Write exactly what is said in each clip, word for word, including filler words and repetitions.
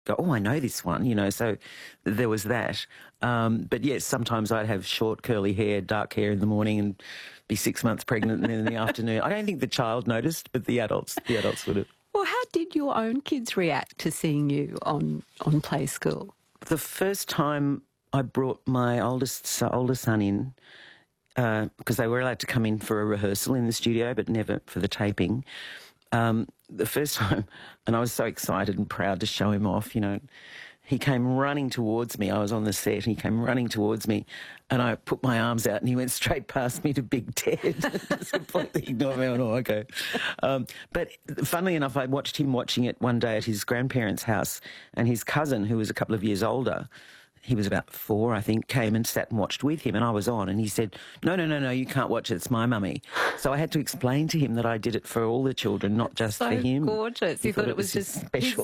go, oh, I know this one, you know, so there was that. Um, but yes, sometimes I'd have short curly hair, dark hair in the morning and be six months pregnant and then in the afternoon. I don't think the child noticed, but the adults, the adults would have. Well, how did your own kids react to seeing you on, on Play School? The first time I brought my oldest older son in, because uh, they were allowed to come in for a rehearsal in the studio, but never for the taping. Um, the first time, and I was so excited and proud to show him off, you know, he came running towards me. I was on the set and he came running towards me and I put my arms out and he went straight past me to Big Ted. Just completely ignored me. Oh, okay. Um, but funnily enough, I watched him watching it one day at his grandparents' house, and his cousin, who was a couple of years older, he was about four, I think, came and sat and watched with him, and I was on, and he said, no, no, no, no, you can't watch it, it's my mummy. So I had to explain to him that I did it for all the children, not just so for him. Gorgeous. He you thought, thought it was, was just special.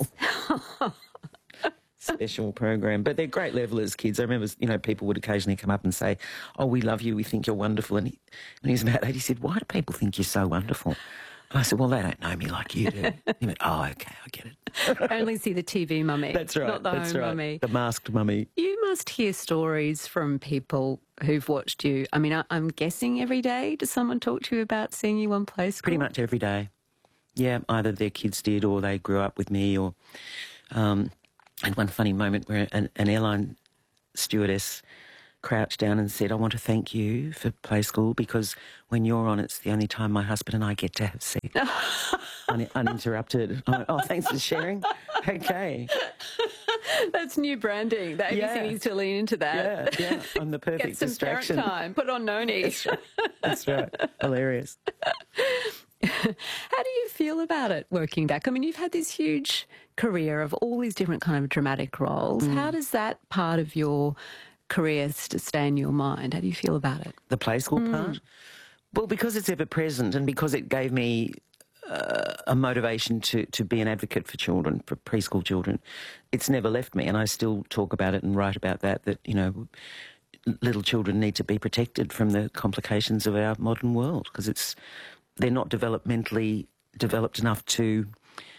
Special program. But they're great levelers, kids. I remember, you know, people would occasionally come up and say, oh, we love you, we think you're wonderful. And he, when he was about eight, he said, why do people think you're so wonderful? And I said, well, they don't know me like you do. He went, oh, okay, I get it. I only see the T V mummy. That's right. Not the that's home right. mummy. The masked mummy. You must hear stories from people who've watched you. I mean, I, I'm guessing every day. Does someone talk to you about seeing you on Play School? Pretty much every day. Yeah, either their kids did or they grew up with me, or... Um, and one funny moment where an, an airline stewardess crouched down and said, I want to thank you for Play School because when you're on, it's the only time my husband and I get to have sex. Un- uninterrupted. I went, oh, thanks for sharing. Okay. That's new branding. The A B C Yeah. needs to lean into that. Yeah, yeah. I'm the perfect Get some distraction. parent time. Put on Noni. That's right. That's right. Hilarious. How do you feel about it, working back? I mean, you've had this huge career of all these different kind of dramatic roles. Mm. How does that part of your career st- stay in your mind? How do you feel about it? The Play School mm. part? Well, because it's ever present and because it gave me uh, a motivation to, to be an advocate for children, for preschool children, it's never left me. And I still talk about it and write about that, that, you know, little children need to be protected from the complications of our modern world because it's... they're not developmentally developed enough to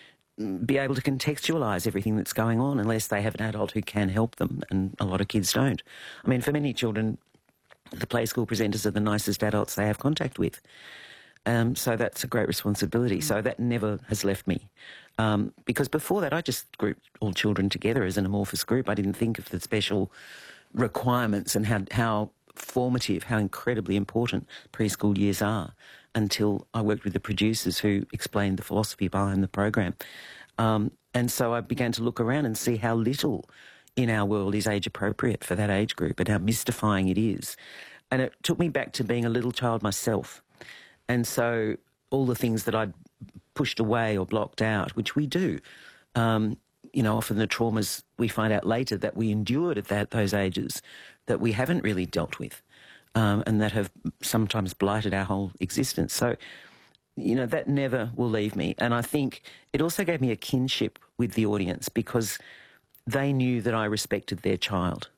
be able to contextualise everything that's going on unless they have an adult who can help them, and a lot of kids don't. I mean, for many children, the Play School presenters are the nicest adults they have contact with. Um, so that's a great responsibility. So that never has left me. Um, because before that, I just grouped all children together as an amorphous group. I didn't think of the special requirements and how, how formative, how incredibly important preschool years are, until I worked with the producers who explained the philosophy behind the program. Um, and so I began to look around and see how little in our world is age appropriate for that age group and how mystifying it is. And it took me back to being a little child myself. And so all the things that I'd pushed away or blocked out, which we do, um, you know, often the traumas we find out later that we endured at that, those ages that we haven't really dealt with. Um, and that have sometimes blighted our whole existence. So, you know, that never will leave me. And I think it also gave me a kinship with the audience because they knew that I respected their child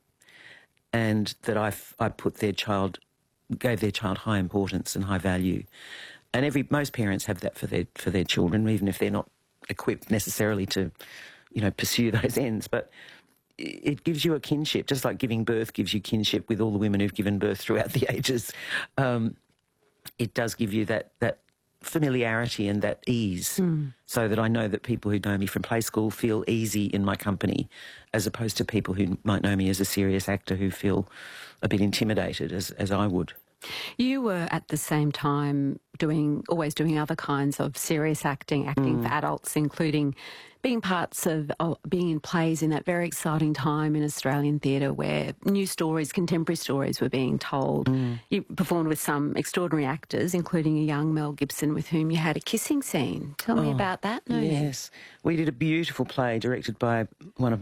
and that I, I put their child, gave their child high importance and high value. And every most parents have that for their, for their children, even if they're not equipped necessarily to, you know, pursue those ends. But it gives you a kinship, just like giving birth gives you kinship with all the women who've given birth throughout the ages. Um, it does give you that, that familiarity and that ease, mm. so that I know that people who know me from Play School feel easy in my company, as opposed to people who might know me as a serious actor who feel a bit intimidated, as, as I would. You were at the same time doing, always doing other kinds of serious acting, acting mm. for adults, including being parts of, of being in plays in that very exciting time in Australian theatre where new stories, contemporary stories were being told. Mm. You performed with some extraordinary actors, including a young Mel Gibson with whom you had a kissing scene. Tell me oh, about that. No, yes. We did a beautiful play directed by one of